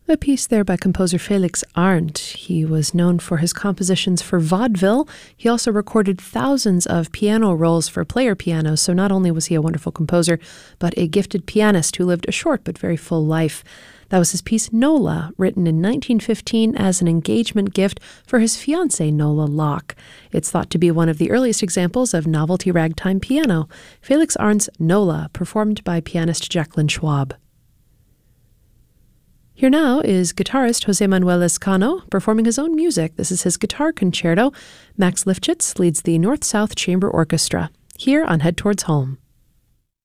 A piece there by composer Felix Arndt. He was known for his compositions for vaudeville. He also recorded thousands of piano rolls for player pianos, so not only was he a wonderful composer, but a gifted pianist who lived a short but very full life. That was his piece Nola, written in 1915 as an engagement gift for his fiancée Nola Locke. It's thought to be one of the earliest examples of novelty ragtime piano. Felix Arndt's Nola, performed by pianist Jacqueline Schwab. Here now is guitarist Jose Manuel Lescano performing his own music. This is his guitar concerto. Max Lifshitz leads the North-South Chamber Orchestra, here on Head Towards Home.